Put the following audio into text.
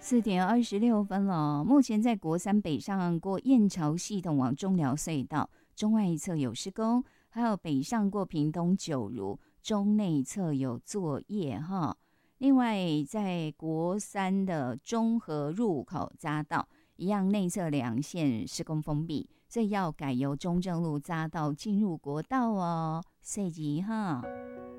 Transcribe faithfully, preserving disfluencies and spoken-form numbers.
四点二十六分了。目前在国三北上过燕巢系统往中寮隧道，中外一侧有施工，还有北上过屏东九如，中内侧有作业哈。另外，在国三的中和入口匝道，一样内侧两线施工封闭，所以要改由中正路匝道进入国道哦，设计哈。